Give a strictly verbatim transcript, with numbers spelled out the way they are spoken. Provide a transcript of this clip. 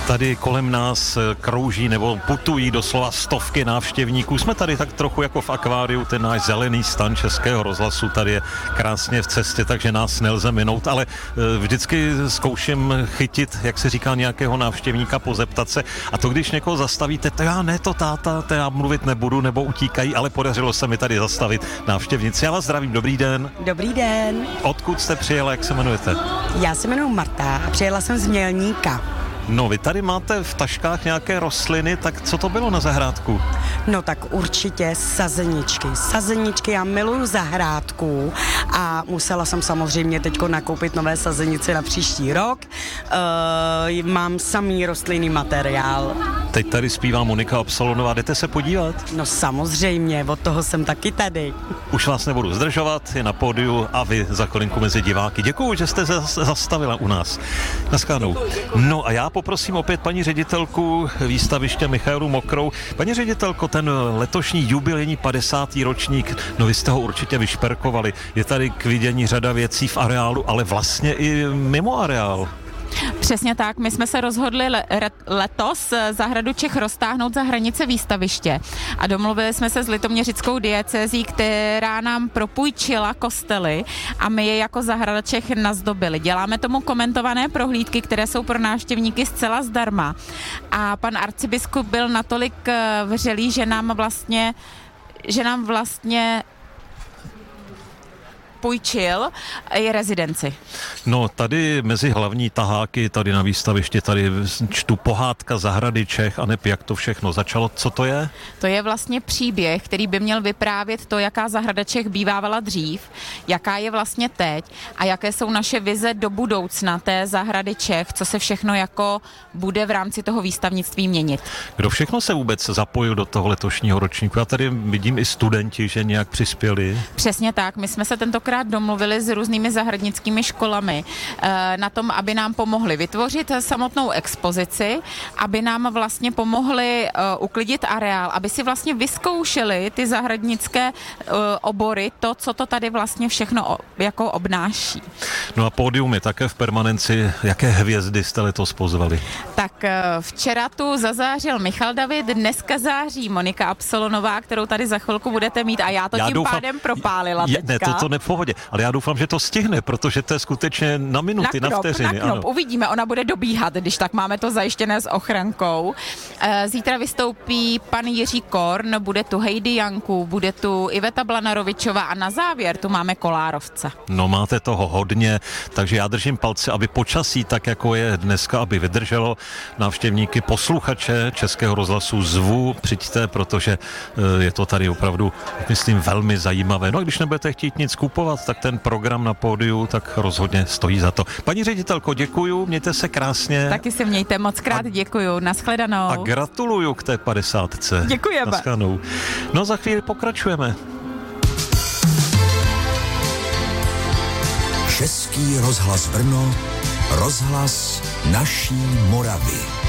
Tady kolem nás krouží nebo putují doslova stovky návštěvníků. Jsme tady tak trochu jako v akváriu, ten náš zelený stan Českého rozhlasu tady je krásně v cestě, takže nás nelze minout, ale vždycky zkouším chytit, jak se říká, nějakého návštěvníka, pozeptat se. A to, když někoho zastavíte, to já ne, to táta, to já mluvit nebudu, nebo utíkají, ale podařilo se mi tady zastavit návštěvníci. Já vás zdravím, dobrý den. Dobrý den. Odkud jste přijela, jak se jmenujete? Já se jmenuji Marta a přijela jsem z Mělníka. No, vy tady máte v taškách nějaké rostliny, tak co to bylo na zahrádku? No tak určitě sazeničky. Sazeničky, já miluju zahrádku a musela jsem samozřejmě teďko nakoupit nové sazenice na příští rok. E, mám samý rostlinný materiál. Teď tady zpívá Monika Absolonová, jdete se podívat? No samozřejmě, od toho jsem taky tady. Už vás nebudu zdržovat, je na pódiu a vy za chvilinku mezi diváky. Děkuju, že jste se zastavila u nás. Naschledanou. No a já poprosím opět paní ředitelku výstaviště Michaelu Mokrou. Paní ředitelko, ten letošní jubilejní padesátý ročník, no vy jste ho určitě vyšperkovali. Je tady k vidění řada věcí v areálu, ale vlastně i mimo areál. Přesně tak, my jsme se rozhodli le- letos zahradu Čech roztáhnout za hranice výstaviště a domluvili jsme se s litoměřickou diecézí, která nám propůjčila kostely a my je jako zahrada Čech nazdobili. Děláme tomu komentované prohlídky, které jsou pro návštěvníky zcela zdarma a pan arcibiskup byl natolik vřelý, že nám vlastně, že nám vlastně půjčil i rezidenci. No tady mezi hlavní taháky, tady na výstavišti, tady čtu pohádka zahrady Čech a neb jak to všechno začalo. Co to je? To je vlastně příběh, který by měl vyprávět to, jaká zahrada Čech bývávala dřív, jaká je vlastně teď a jaké jsou naše vize do budoucna té zahrady Čech, co se všechno jako bude v rámci toho výstavnictví měnit. Kdo všechno se vůbec zapojil do toho letošního ročníku? Já tady vidím i studenti, že nějak přispěli. Přesně tak, my jsme se tentokrát domluvili s různými zahradnickými školami na tom, aby nám pomohli vytvořit samotnou expozici, aby nám vlastně pomohli uklidit areál, aby si vlastně vyzkoušeli ty zahradnické obory, to, co to tady vlastně všechno jako obnáší. No a pódium je také v permanenci. Jaké hvězdy jste letos pozvali? Tak včera tu zazářil Michal David, dneska září Monika Absolonová, kterou tady za chvilku budete mít a já to já tím doufám, pádem propálila je, teďka. Ne, to, to nepohodě, ale já doufám, že to stihne, protože to je skutečně na minuty, na, knop, na vteřiny. Na knop, uvidíme, ona bude dobíhat, když tak máme to zajištěné s ochrankou. Zítra vystoupí pan Jiří Korn, bude tu Heidi Janku, bude tu Iveta Blanarovičová a na závěr tu máme Kolárovce. No máte toho hodně, takže já držím palce, aby počasí, tak jako je dneska, aby vydrželo. Návštěvníky, posluchače Českého rozhlasu zvu, přijďte, protože je to tady opravdu, myslím, velmi zajímavé. No a když nebudete chtít nic kupovat, tak ten program na pódiu tak rozhodně stojí za to. Paní ředitelko, děkuju, mějte se krásně. Taky se mějte, moc krát a, děkuju, nashledanou. A gratuluju k té padesátce. Děkujeme. Naschledanou. No za chvíli pokračujeme. Český rozhlas Brno, rozhlas naší Moravy.